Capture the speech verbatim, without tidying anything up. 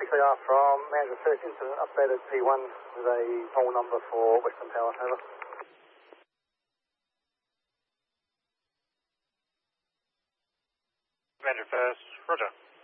six A R from Manager First Incident, updated P one with a toll number for Western Power, over. Manager First, roger.